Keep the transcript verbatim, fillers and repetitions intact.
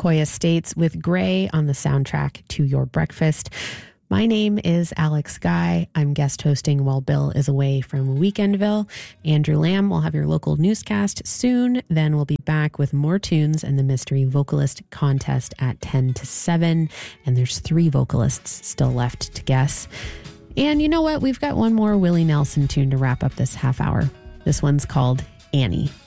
Sequoia States with Gray on the soundtrack to Your Breakfast. My name is Alex Guy. I'm guest hosting while Bill is away from Weekendville. Andrew Lamb will have your local newscast soon. Then we'll be back with more tunes and the Mystery Vocalist Contest at ten to seven. And there's three vocalists still left to guess. And you know what? We've got one more Willie Nelson tune to wrap up this half hour. This one's called Annie.